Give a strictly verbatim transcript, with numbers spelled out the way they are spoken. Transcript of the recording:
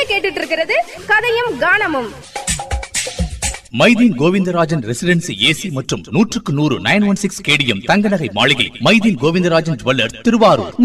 கேட்டுட்டு இருக்கிறது கதையும் கானமும். மைதீன் கோவிந்தராஜன் ரெசிடென்சி ஏசி மற்றும் நூற்றுக்கு நூறு நைன் ஒன் சிக்ஸ் கேடிஎம் தங்க நகை மாளிகை மைதீன் கோவிந்தராஜன் ஜுவல்லர் திருவாரூர்.